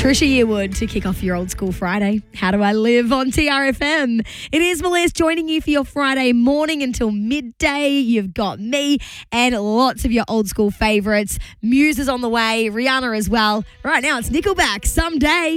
Trisha Yearwood to kick off your Old School Friday. How do I live on TRFM? It is Melissa joining you for your Friday morning until midday. You've got me and lots of your old school favourites. Muse is on the way, Rihanna as well. Right now it's Nickelback, Someday.